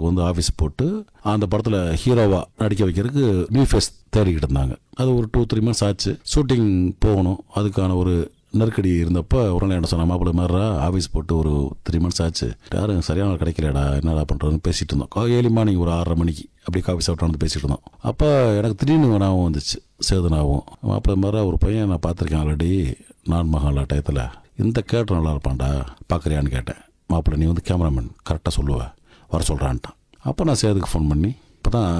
படத்துக்கு வந்து ஆஃபீஸ் போட்டு அந்த படத்தில் ஹீரோவாக நடிக்க வைக்கிறதுக்கு நியூ ஃபேஸ் தேடிக்கிட்டு இருந்தாங்க. அது ஒரு 2-3 months ஆச்சு. ஷூட்டிங் போகணும், அதுக்கான ஒரு நெருக்கடி இருந்தப்போ உடனே என்ன சொன்ன, மாப்பிள்ளை மாதிரிடா ஆஃபீஸ் போட்டு ஒரு 3 months ஆச்சு, யாரும் சரியான கிடைக்கலடா, என்னடா பண்ணுறதுன்னு பேசிகிட்டு இருந்தோம். ஏர்லி மார்னிங் ஒரு 6:30 மணிக்கு அப்படி காஃபி சாப்பிட்டு பேசிகிட்டு இருந்தோம். அப்போ எனக்கு திடீர்னு ஞாபகம் வந்துச்சு, சேதுனாவும் மாப்பிள்ளை மாதிரி ஒரு பையன் நான் பார்த்துருக்கேன் ஆல்ரெடி நான் மகாலா டயத்தில், இந்த கேரக்டர் நல்லா இருப்பான்டா, பார்க்குறியான்னு கேட்டேன். மாப்பிள்ளை நீ வந்து கேமராமேன் கரெக்டாக சொல்லுவேன், வர சொல்கிறான்ட்டான். அப்போ நான் சேதுக்கு ஃபோன் பண்ணி இப்போ தான்